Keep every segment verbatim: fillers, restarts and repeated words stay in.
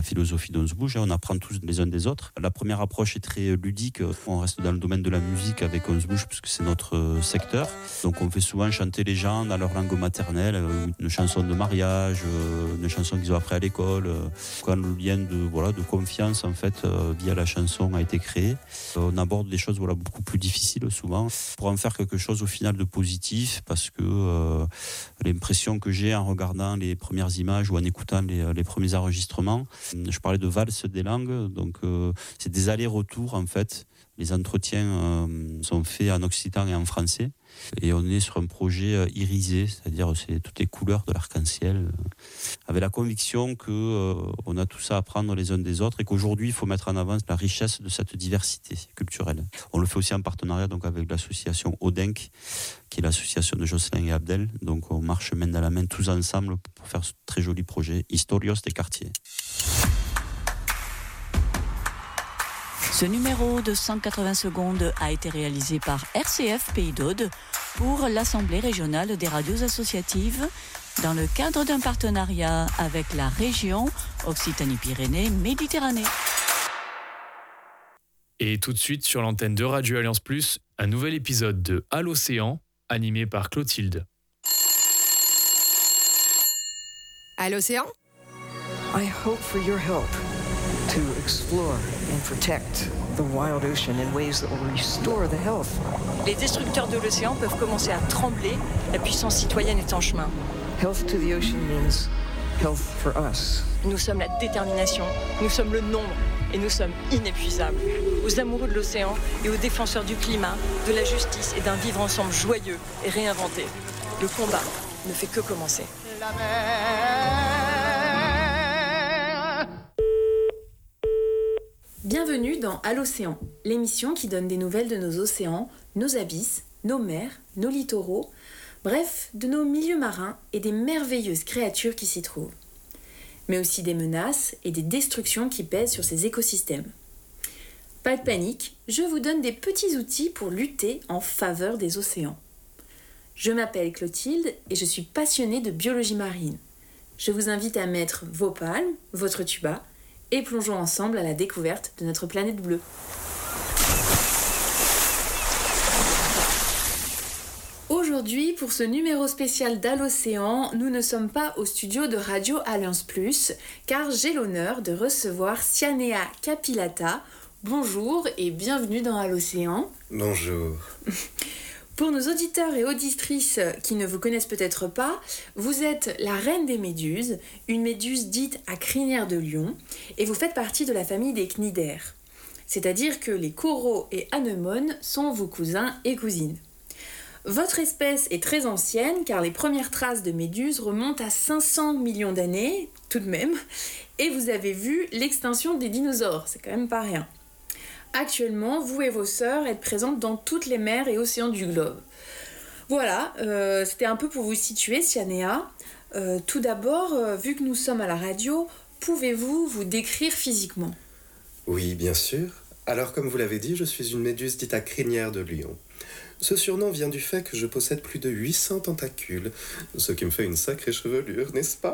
philosophie d'On se bouge, on apprend tous les uns des autres. La première approche est très ludique, on reste dans le domaine de la musique avec On se bouge puisque c'est notre secteur. Donc on fait souvent chanter les gens dans leur langue maternelle, une chanson de mariage, une chanson qu'ils ont appris à l'école. Quand le lien de, voilà, de confiance en fait via la chanson a été créé, on aborde des choses voilà, beaucoup plus difficiles souvent pour en faire quelque chose au final de positif parce que euh, l'impression que j'ai en regardant les premières images ou en écoutant les, les premiers enregistrements, je parlais de valse des langues, donc euh, c'est des allers-retours en fait. Les entretiens euh, sont faits en occitan et en français et on est sur un projet euh, irisé, c'est-à-dire c'est toutes les couleurs de l'arc-en-ciel, euh, avec la conviction que euh, on a tout ça à apprendre les uns des autres et qu'aujourd'hui il faut mettre en avant la richesse de cette diversité culturelle. On le fait aussi en partenariat donc avec l'association Odenk, qui est l'association de Jocelyn et Abdel. Donc on marche main dans la main tous ensemble pour faire ce très joli projet Historios des quartiers. Ce numéro de cent quatre-vingts secondes a été réalisé par R C F Pays d'Aude pour l'Assemblée régionale des radios associatives dans le cadre d'un partenariat avec la région Occitanie-Pyrénées-Méditerranée. Et tout de suite sur l'antenne de Radio Alliance Plus, un nouvel épisode de À l'océan, animé par Clotilde. À l'océan? I hope for your help to explore and protect the wild ocean in ways that will restore the health. Les destructeurs de l'océan peuvent commencer à trembler, la puissance citoyenne est en chemin. Health to the ocean means health for us. Nous sommes la détermination, nous sommes le nombre et nous sommes inépuisables. Aux amoureux de l'océan et aux défenseurs du climat, de la justice et d'un vivre ensemble joyeux et réinventé. Le combat ne fait que commencer. La mer. Bienvenue dans À l'océan, l'émission qui donne des nouvelles de nos océans, nos abysses, nos mers, nos littoraux, bref, de nos milieux marins et des merveilleuses créatures qui s'y trouvent. Mais aussi des menaces et des destructions qui pèsent sur ces écosystèmes. Pas de panique, je vous donne des petits outils pour lutter en faveur des océans. Je m'appelle Clotilde et je suis passionnée de biologie marine. Je vous invite à mettre vos palmes, votre tuba, et plongeons ensemble à la découverte de notre planète bleue. Aujourd'hui, pour ce numéro spécial d'À l'océan, nous ne sommes pas au studio de Radio Alliance Plus, car j'ai l'honneur de recevoir Sianea Capilata. Bonjour et bienvenue dans À l'océan. Bonjour. Pour nos auditeurs et auditrices qui ne vous connaissent peut-être pas, vous êtes la reine des méduses, une méduse dite à crinière de lion, et vous faites partie de la famille des cnidaires. C'est-à-dire que les coraux et anémones sont vos cousins et cousines. Votre espèce est très ancienne car les premières traces de méduses remontent à cinq cents millions d'années, tout de même, et vous avez vu l'extinction des dinosaures, c'est quand même pas rien. Actuellement, vous et vos sœurs êtes présentes dans toutes les mers et océans du globe. Voilà, euh, c'était un peu pour vous situer, Sianea. Euh, tout d'abord, euh, vu que nous sommes à la radio, pouvez-vous vous décrire physiquement ? Oui, bien sûr. Alors, comme vous l'avez dit, je suis une méduse dite à crinière de lion. Ce surnom vient du fait que je possède plus de huit cents tentacules, ce qui me fait une sacrée chevelure, n'est-ce pas ?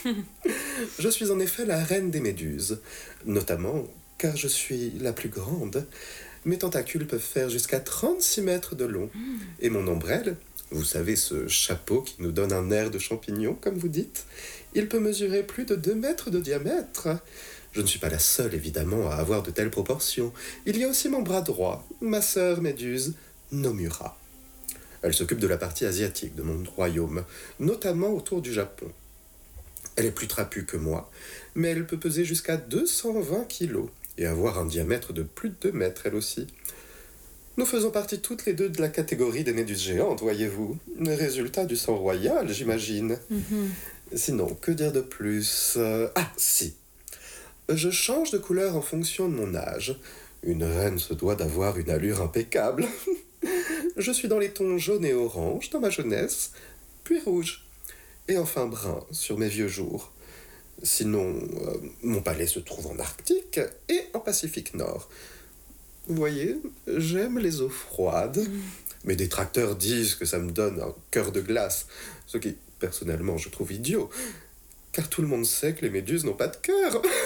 Je suis en effet la reine des méduses, notamment car je suis la plus grande. Mes tentacules peuvent faire jusqu'à trente-six mètres de long, et mon ombrelle, vous savez, ce chapeau qui nous donne un air de champignon, comme vous dites, il peut mesurer plus de deux mètres de diamètre. Je ne suis pas la seule, évidemment, à avoir de telles proportions. Il y a aussi mon bras droit, ma sœur méduse, Nomura. Elle s'occupe de la partie asiatique de mon royaume, notamment autour du Japon. Elle est plus trapue que moi, mais elle peut peser jusqu'à deux cent vingt kilos et avoir un diamètre de plus de deux mètres, elle aussi. Nous faisons partie toutes les deux de la catégorie des méduses géantes, voyez-vous. Résultat du sang royal, j'imagine. Mm-hmm. Sinon, que dire de plus ? euh, Ah, si. Je change de couleur en fonction de mon âge. Une reine se doit d'avoir une allure impeccable. Je suis dans les tons jaune et orange dans ma jeunesse, puis rouge, et enfin brun sur mes vieux jours. Sinon, euh, mon palais se trouve en Arctique et en Pacifique Nord. Vous voyez, j'aime les eaux froides. Mmh. Mes détracteurs disent que ça me donne un cœur de glace, ce qui, personnellement, je trouve idiot, car tout le monde sait que les méduses n'ont pas de cœur.